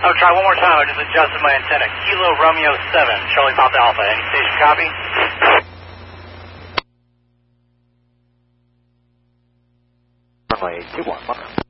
I'll try one more time. I just adjusted my antenna. Kilo Romeo 7, Charlie Papa Alpha. Any station copy? Runway 21.